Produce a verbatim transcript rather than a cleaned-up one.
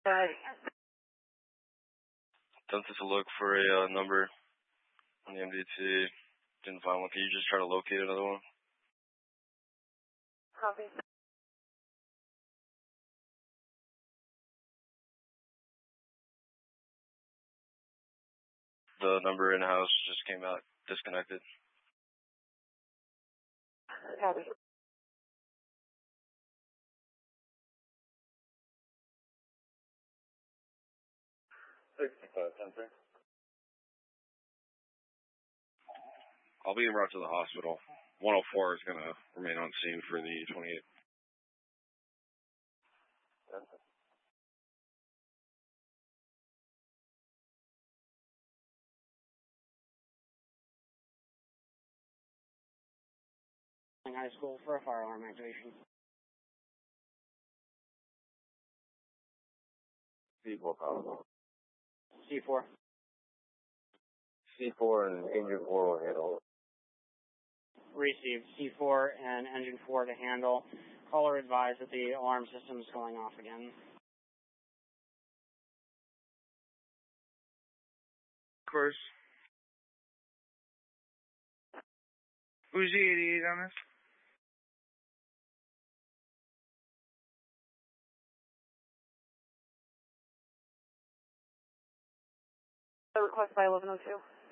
Uh, Done this a look for a uh, number on the M D T. Didn't find one. Can you just try to locate another one? copy. The number in-house just came out disconnected. Copy. sixty-five, ten three. I'll be en route to the hospital. one oh four is going to remain on scene for the twenty-eighth. High school for a fire alarm activation. C four probably. C four. C four and engine four will handle. Received. C four and engine four to handle. Caller advised that the alarm system is going off again. Of course. Who's the eighty-eight on this? Request by eleven oh two.